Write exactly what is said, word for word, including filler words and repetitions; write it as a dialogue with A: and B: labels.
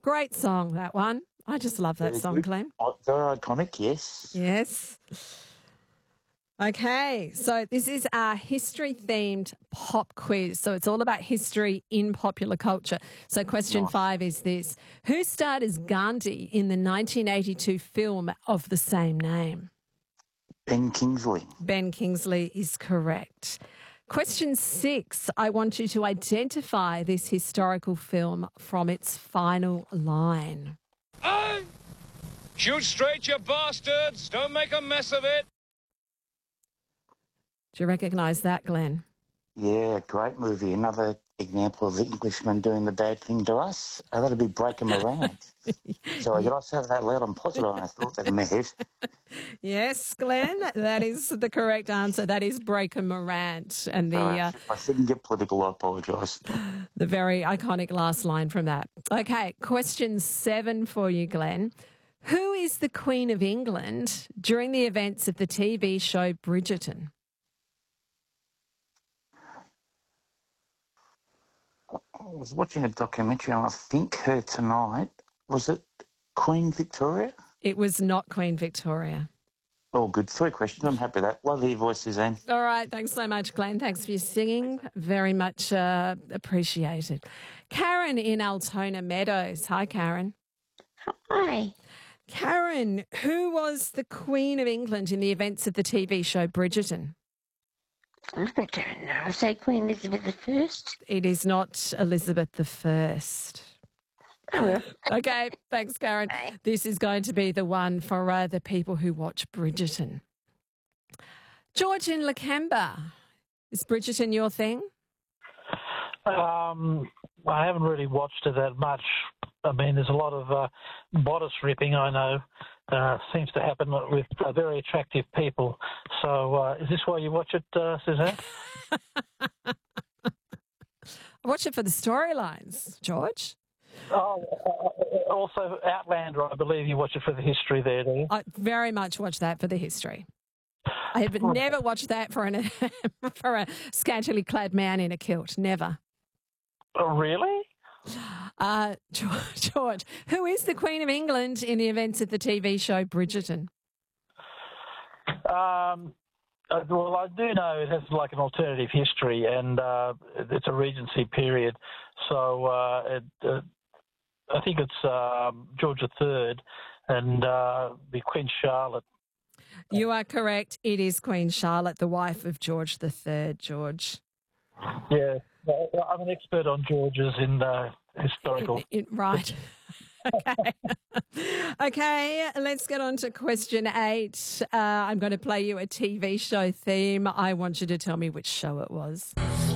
A: Great song, that one. I just love that
B: Very
A: song,
B: good.
A: Glenn.
B: Oh, very iconic, yes.
A: Yes. Okay, so this is our history-themed pop quiz. So it's all about history in popular culture. So question
B: Nice.
A: five is this. Who starred as Gandhi in the nineteen eighty-two film of the same name?
B: Ben Kingsley.
A: Ben Kingsley is correct. Question six, I want you to identify this historical film from its final line.
C: Aye! Shoot straight, you bastards! Don't make a mess of it!
A: Do you recognise that, Glenn?
B: Yeah, great movie. Another example of the Englishman doing the bad thing to us. Oh, that'd be breaking my rant. Sorry, did I say that loud and positive? I thought that in my head.
A: Yes, Glenn, that is the correct answer. That is Breaker Morant, and the
B: Sorry,
A: uh,
B: I shouldn't get political, I apologise.
A: the very iconic last line from that. Okay, question seven for you, Glenn. Who is the Queen of England during the events of the T V show Bridgerton?
B: I was watching a documentary and I think her tonight. Was it Queen Victoria?
A: It was not Queen Victoria.
B: Oh, good. Three questions. I'm happy with that. Love your voice, Suzanne.
A: All right. Thanks so much, Glenn. Thanks for your singing. Very much uh, appreciated. Karen in Altona Meadows. Hi, Karen.
D: Hi.
A: Karen, who was the Queen of England in the events of the T V show Bridgerton?
D: I don't know. I say Queen Elizabeth the First.
A: It is not Elizabeth the First.
D: Oh, well.
A: Okay, thanks, Karen.
D: Bye.
A: This is going to be the one for uh, the people who watch Bridgerton. George in Lakemba, is Bridgerton your thing?
E: Um, I haven't really watched it that much. I mean, there's a lot of uh, bodice ripping, I know, uh, seems to happen with uh, very attractive people. So uh, is this why you watch it, uh, Suzanne?
A: I watch it for the storylines, George.
E: Oh, uh, also Outlander, I believe you watch it for the history there, do you?
A: I very much watch that for the history. I have never watched that for, an, for a scantily clad man in a kilt. Never.
E: Oh, really?
A: Uh, George, George, who is the Queen of England in the events of the T V show Bridgerton?
E: Um, uh, well, I do know it has like an alternative history, and uh, it's a regency period. So uh, it, uh, I think it's um, George the Third and uh, the Queen Charlotte.
A: You are correct. It is Queen Charlotte, the wife of George the Third, George.
E: Yeah, I'm an expert on Georges in uh, historical.
A: It- it- right. Okay. Okay, let's get on to question eight. Uh, I'm going to play you a T V show theme. I want you to tell me which show it was.